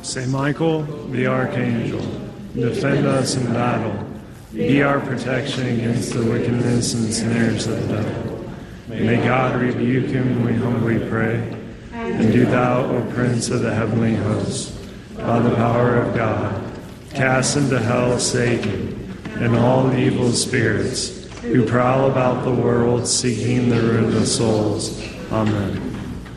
Saint Michael, the Archangel, defend us in battle. Be our protection against the wickedness and snares of the devil. May God rebuke him, we humbly pray. And do thou, O Prince of the heavenly host, by the power of God, cast into hell Satan and all the evil spirits who prowl about the world seeking the ruin of souls. Amen.